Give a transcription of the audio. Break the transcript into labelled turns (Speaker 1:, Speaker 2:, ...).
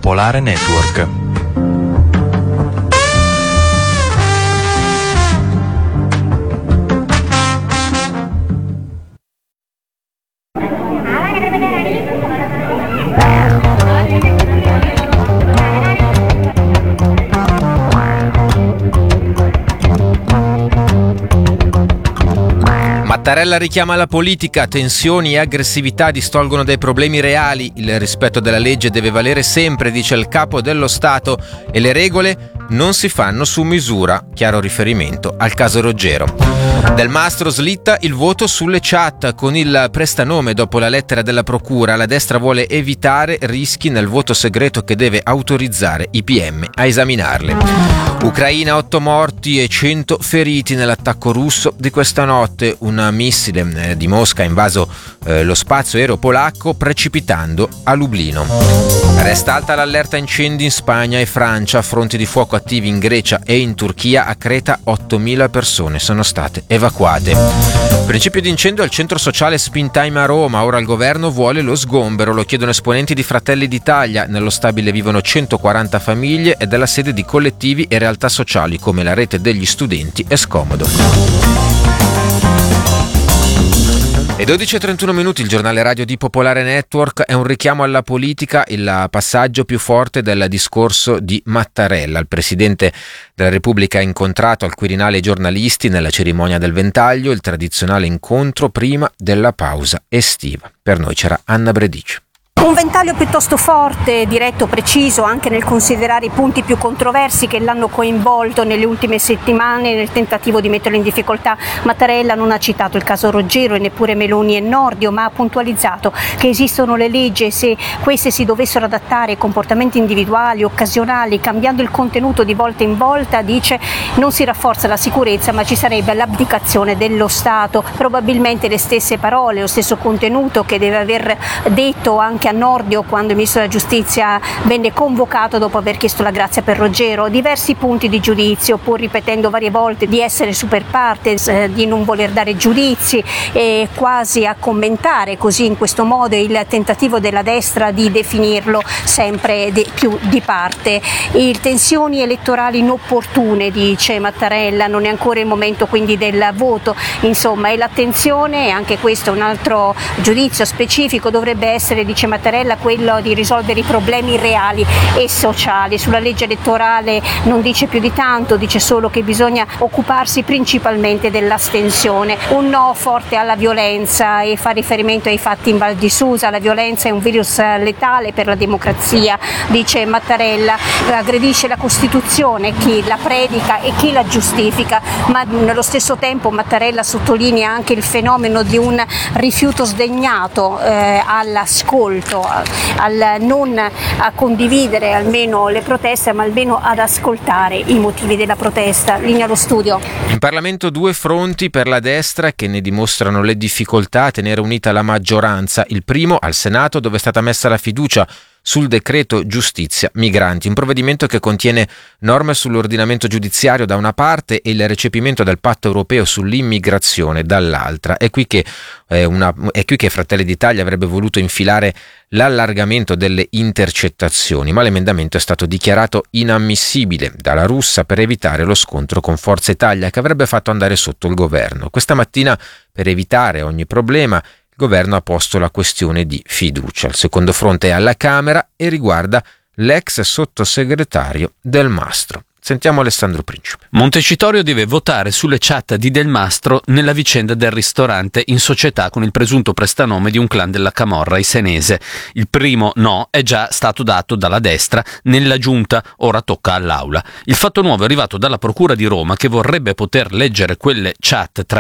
Speaker 1: Popolare Network.
Speaker 2: Mattarella richiama la politica, tensioni e aggressività distolgono dai problemi reali, il rispetto della legge deve valere sempre, dice il capo dello Stato, e le regole non si fanno su misura, chiaro riferimento al caso Roggero. Del Mastro slitta il voto sulle chat, con il prestanome dopo la lettera della procura, la destra vuole evitare rischi nel voto segreto che deve autorizzare i PM a esaminarle. Ucraina, 8 morti e 100 feriti nell'attacco russo di questa notte. Un missile di Mosca ha invaso lo spazio aereo polacco precipitando a Lublino. Resta alta l'allerta incendi in Spagna e Francia, fronti di fuoco attivi in Grecia e in Turchia. A Creta 8.000 persone sono state evacuate. Principio di incendio al centro sociale Spintime a Roma, ora il governo vuole lo sgombero, lo chiedono esponenti di Fratelli d'Italia. Nello stabile vivono 140 famiglie ed è la sede di collettivi e realtà sociali come la rete degli studenti e Scomodo. E 12:31 il giornale radio di Popolare Network. È un richiamo alla politica il passaggio più forte del discorso di Mattarella. Il Presidente della Repubblica ha incontrato al Quirinale i giornalisti nella cerimonia del Ventaglio, il tradizionale incontro prima della pausa estiva. Per noi c'era Anna Bredici.
Speaker 3: Un ventaglio piuttosto forte, diretto, preciso, anche nel considerare i punti più controversi che l'hanno coinvolto nelle ultime settimane nel tentativo di metterlo in difficoltà. Mattarella non ha citato il caso Roggero e neppure Meloni e Nordio, ma ha puntualizzato che esistono le leggi e se queste si dovessero adattare ai comportamenti individuali, occasionali, cambiando il contenuto di volta in volta, dice, non si rafforza la sicurezza ma ci sarebbe l'abdicazione dello Stato. Probabilmente le stesse parole, lo stesso contenuto che deve aver detto anche a Nordio quando il Ministro della Giustizia venne convocato dopo aver chiesto la grazia per Roggero. Diversi punti di giudizio, pur ripetendo varie volte di essere super partes, di non voler dare giudizi e quasi a commentare così in questo modo il tentativo della destra di definirlo sempre più di parte. Tensioni elettorali inopportune, dice Mattarella, non è ancora il momento quindi del voto, insomma, e l'attenzione, e anche questo è un altro giudizio specifico, dovrebbe essere, dice Mattarella, quello di risolvere i problemi reali e sociali. Sulla legge elettorale non dice più di tanto, dice solo che bisogna occuparsi principalmente dell'astensione. Un no forte alla violenza e fa riferimento ai fatti in Val di Susa. La violenza è un virus letale per la democrazia, dice Mattarella, aggredisce la Costituzione chi la predica e chi la giustifica, ma nello stesso tempo Mattarella sottolinea anche il fenomeno di un rifiuto sdegnato all'ascolto, al non a condividere almeno le proteste, ma almeno ad ascoltare i motivi della protesta. Linea allo studio.
Speaker 2: In Parlamento 2 fronti per la destra che ne dimostrano le difficoltà a tenere unita la maggioranza. Il primo al Senato, dove è stata messa la fiducia sul decreto giustizia migranti, un provvedimento che contiene norme sull'ordinamento giudiziario da una parte e il recepimento del patto europeo sull'immigrazione dall'altra. È qui che Fratelli d'Italia avrebbe voluto infilare l'allargamento delle intercettazioni, ma l'emendamento è stato dichiarato inammissibile dalla Russa per evitare lo scontro con Forza Italia che avrebbe fatto andare sotto il governo. Questa mattina, per evitare ogni problema, il governo ha posto la questione di fiducia. Il secondo fronte è alla Camera e riguarda l'ex sottosegretario Del Mastro. Sentiamo Alessandro Principe.
Speaker 4: Montecitorio deve votare sulle chat di Del Mastro nella vicenda del ristorante in società con il presunto prestanome di un clan della camorra isenese. Il primo no è già stato dato dalla destra nella giunta, ora tocca all'Aula. Il fatto nuovo è arrivato dalla Procura di Roma che vorrebbe poter leggere quelle chat tra